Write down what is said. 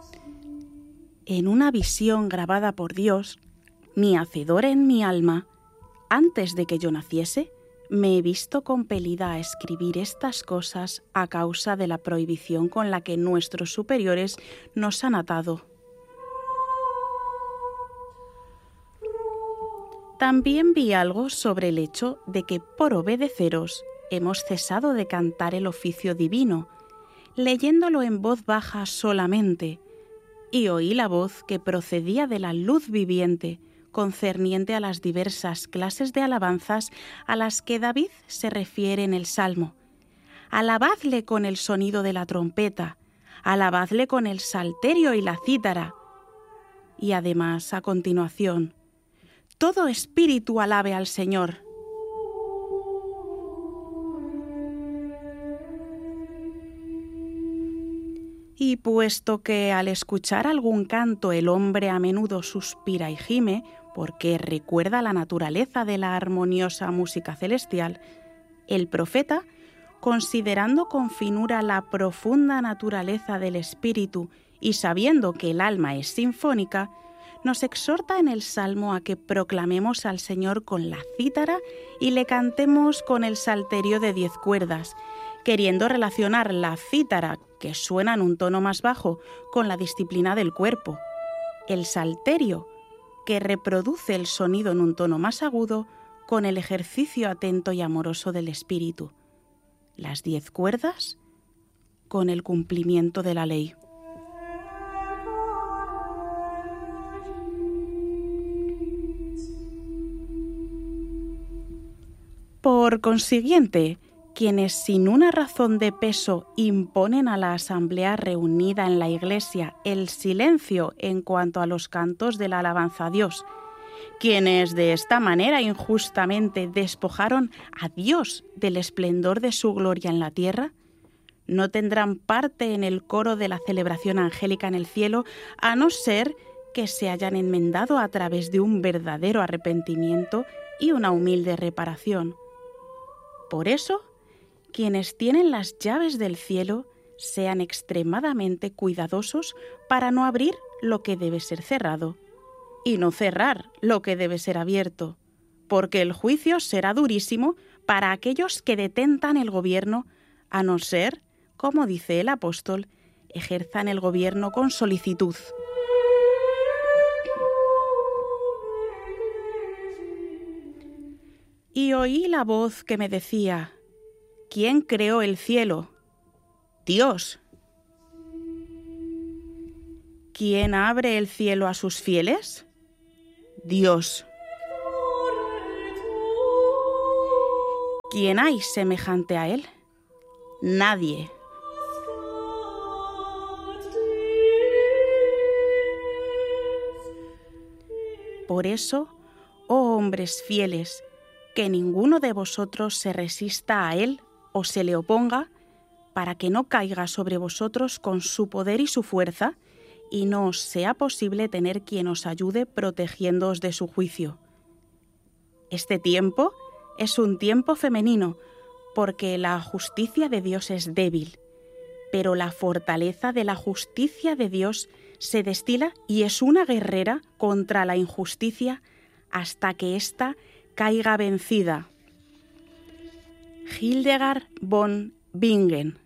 En una visión grabada por Dios, mi Hacedor en mi alma, antes de que yo naciese, me he visto compelida a escribir estas cosas a causa de la prohibición con la que nuestros superiores nos han atado. También vi algo sobre el hecho de que por obedeceros hemos cesado de cantar el oficio divino, leyéndolo en voz baja solamente, y oí la voz que procedía de la luz viviente, concerniente a las diversas clases de alabanzas a las que David se refiere en el Salmo. Alabadle con el sonido de la trompeta, alabadle con el salterio y la cítara. Y además, a continuación, todo espíritu alabe al Señor. Y puesto que al escuchar algún canto el hombre a menudo suspira y gime, porque recuerda la naturaleza de la armoniosa música celestial, el profeta, considerando con finura la profunda naturaleza del espíritu y sabiendo que el alma es sinfónica, nos exhorta en el Salmo a que proclamemos al Señor con la cítara y le cantemos con el salterio de 10 cuerdas, queriendo relacionar la cítara, que suena en un tono más bajo, con la disciplina del cuerpo, el salterio, que reproduce el sonido en un tono más agudo, con el ejercicio atento y amoroso del espíritu, las 10 cuerdas, con el cumplimiento de la ley. Por consiguiente, quienes sin una razón de peso imponen a la asamblea reunida en la Iglesia el silencio en cuanto a los cantos de la alabanza a Dios, quienes de esta manera injustamente despojaron a Dios del esplendor de su gloria en la tierra, no tendrán parte en el coro de la celebración angélica en el cielo, a no ser que se hayan enmendado a través de un verdadero arrepentimiento y una humilde reparación. Por eso, quienes tienen las llaves del cielo sean extremadamente cuidadosos para no abrir lo que debe ser cerrado y no cerrar lo que debe ser abierto, porque el juicio será durísimo para aquellos que detentan el gobierno, a no ser, como dice el apóstol, ejerzan el gobierno con solicitud. Y oí la voz que me decía: ¿quién creó el cielo? Dios. ¿Quién abre el cielo a sus fieles? Dios. ¿Quién hay semejante a él? Nadie. Por eso, oh hombres fieles, que ninguno de vosotros se resista a él o se le oponga, para que no caiga sobre vosotros con su poder y su fuerza, y no os sea posible tener quien os ayude protegiéndoos de su juicio. Este tiempo es un tiempo femenino, porque la justicia de Dios es débil, pero la fortaleza de la justicia de Dios se destila y es una guerrera contra la injusticia hasta que ésta caiga vencida. Hildegard von Bingen.